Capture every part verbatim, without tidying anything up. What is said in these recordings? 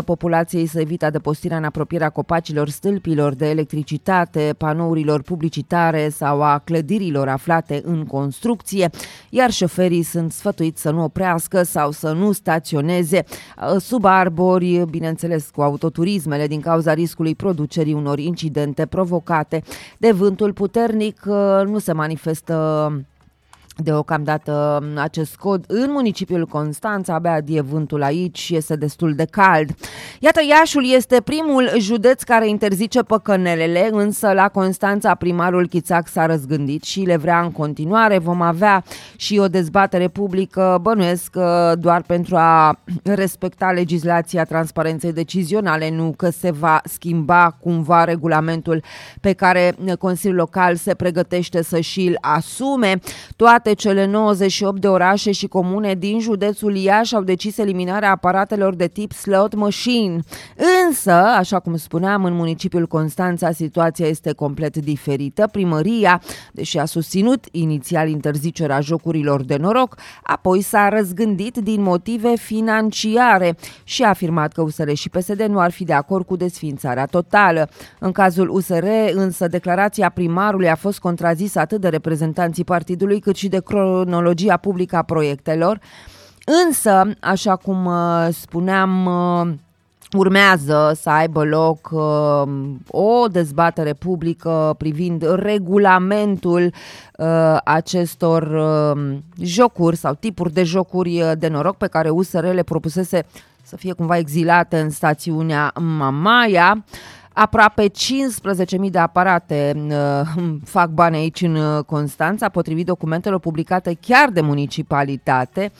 populației să evite adăpostirea în apropierea copacilor, stâlpilor de electricitate, panourilor publicitare sau a clădirilor aflate în construcție, iar șoferii sunt sfătuiți să nu oprească sau să nu staționeze sub arbori, bineînțeles cu autoturismele, din cauza riscului producerii unor incidente provocate de vântul puternic. Nu se manifestă deocamdată acest cod în municipiul Constanța, abia adie vântul aici, este destul de cald. Iată, Iașul este primul județ care interzice păcănelele, însă la Constanța primarul Chițac s-a răzgândit și le vrea în continuare. Vom avea și o dezbatere publică, bănuiesc doar pentru a respecta legislația transparenței decizionale, nu că se va schimba cumva regulamentul pe care Consiliul Local se pregătește să și-l asume. Toate cele nouăzeci și opt de orașe și comune din județul Iași au decis eliminarea aparatelor de tip slot machine. Însă, așa cum spuneam, în municipiul Constanța situația este complet diferită. Primăria, deși a susținut inițial interzicerea jocurilor de noroc, apoi s-a răzgândit din motive financiare și a afirmat că U S R și P S D nu ar fi de acord cu desființarea totală. În cazul U S R, însă, declarația primarului a fost contrazisă atât de reprezentanții partidului cât și de cronologia publică a proiectelor. Însă, așa cum uh, spuneam, uh, urmează să aibă loc uh, o dezbatere publică privind regulamentul uh, acestor uh, jocuri sau tipuri de jocuri de noroc pe care U S R le propusese să fie cumva exilate în stațiunea Mamaia. Aproape cincisprezece mii de aparate uh, fac bani aici în Constanța, potrivit documentelor publicate chiar de municipalitate,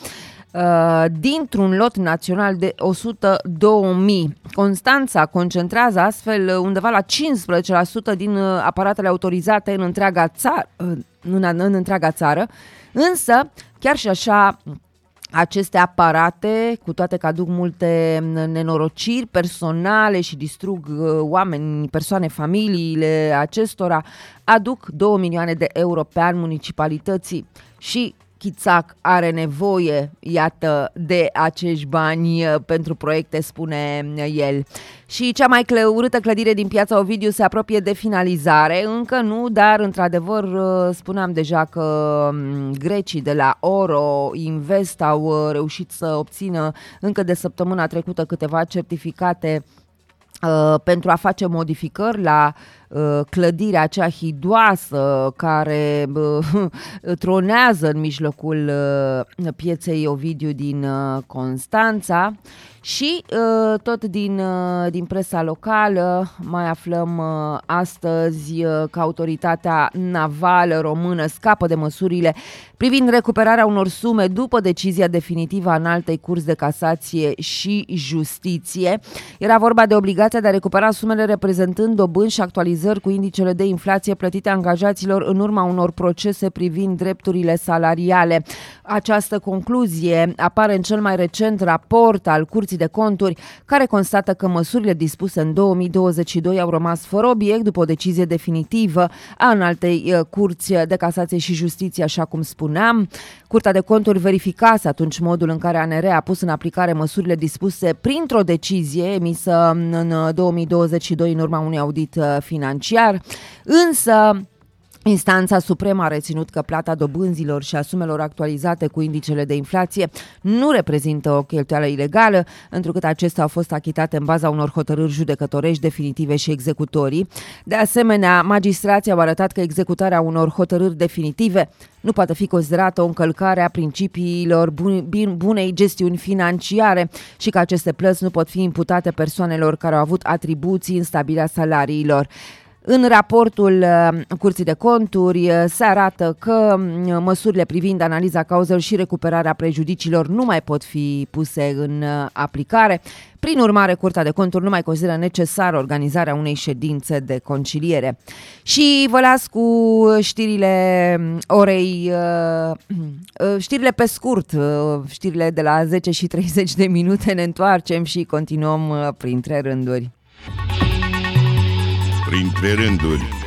uh, dintr-un lot național de o sută două mii. Constanța concentrează astfel undeva la cincisprezece la sută din aparatele autorizate în întreaga țară, în, în întreaga țară, însă chiar și așa aceste aparate, cu toate că aduc multe nenorociri personale și distrug oameni, persoane, familiile acestora, aduc două milioane de euro pe an municipalității și Chițac are nevoie, iată, de acești bani pentru proiecte, spune el. Și cea mai urâtă clădire din Piața Ovidiu se apropie de finalizare, încă nu, dar într-adevăr spuneam deja că grecii de la Oro Invest au reușit să obțină încă de săptămâna trecută câteva certificate uh, pentru a face modificări la clădirea aceea hidoasă care uh, tronează în mijlocul uh, pieței Ovidiu din uh, Constanța. Și uh, tot din, uh, din presa locală mai aflăm uh, astăzi uh, că autoritatea navală română scapă de măsurile privind recuperarea unor sume după decizia definitivă a Înaltei Curți de Casație și Justiție. Era vorba de obligația de a recupera sumele reprezentând dobânzi și actualizări cu indicele de inflație plătite angajaților în urma unor procese privind drepturile salariale. Această concluzie apare în cel mai recent raport al Curții de Conturi, care constată că măsurile dispuse în două mii douăzeci și doi au rămas fără obiect după o decizie definitivă a Înaltei Curți de Casație și Justiție, așa cum spuneam. Curtea de Conturi verificase atunci modul în care A N R a pus în aplicare măsurile dispuse printr-o decizie emisă în două mii douăzeci și doi în urma unui audit financiar, însă Instanța Supremă a reținut că plata dobânzilor și a sumelor actualizate cu indicele de inflație nu reprezintă o cheltuială ilegală, întrucât acestea au fost achitate în baza unor hotărâri judecătorești definitive și executorii. De asemenea, magistrații au arătat că executarea unor hotărâri definitive nu poate fi considerată o încălcare a principiilor bunei gestiuni financiare și că aceste plăți nu pot fi imputate persoanelor care au avut atribuții în stabilirea salariilor. În raportul Curții de Conturi se arată că măsurile privind analiza cauzelor și recuperarea prejudiciilor nu mai pot fi puse în aplicare. Prin urmare, Curtea de Conturi nu mai consideră necesară organizarea unei ședințe de conciliere. Și vă las cu știrile orei, știrile pe scurt, știrile de la zece și treizeci de minute. Ne întoarcem și continuăm printre rânduri. Printre rânduri.